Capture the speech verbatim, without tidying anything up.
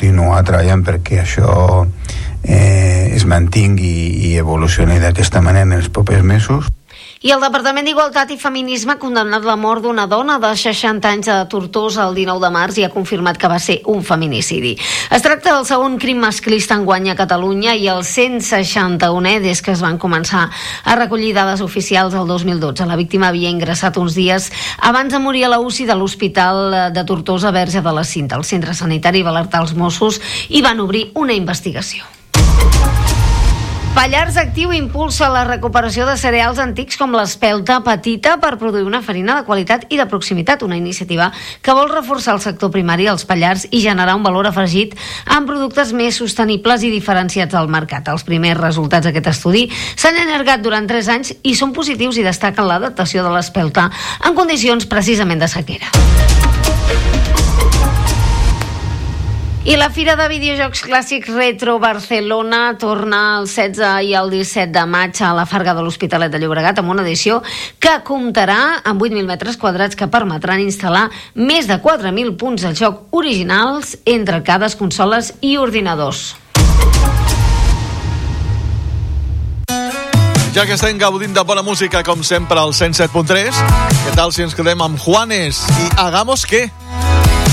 continuar treballant perquè això eh, es mantingui i evolucioni d'aquesta manera en els propers mesos. I el Departament d'Igualtat i Feminisme ha condemnat la mort d'una dona de seixanta anys a Tortosa el dinou de març i ha confirmat que va ser un feminicidi. Es tracta del segon crim masclista enguany a Catalunya i el cent seixanta-unè des que es van començar a recollir dades oficials el dos mil dotze. La víctima havia ingressat uns dies abans de morir a la U C I de l'Hospital de Tortosa Verge de la Cinta. El centre sanitari va alertar els Mossos i van obrir una investigació. Pallars Actiu impulsa la recuperació de cereals antics com l'espelta petita per produir una farina de qualitat i de proximitat, una iniciativa que vol reforçar el sector primari als Pallars i generar un valor afegit amb productes més sostenibles i diferenciats al mercat. Els primers resultats d'aquest estudi s'han allargat durant tres anys i són positius i destaquen l'adaptació de l'espelta en condicions precisament de sequera. I la Fira de Videojocs Clàssics Retro Barcelona torna el setze i el disset de maig a la Farga de l'Hospitalet de Llobregat amb una edició que comptarà amb vuit mil metres quadrats que permetran instal·lar més de quatre mil punts de joc originals entre arcades, consoles i ordinadors. Ja que estem gaudint de bona música, com sempre, al cent set punt tres, què tal si ens quedem amb Juanes i Hagamos qué?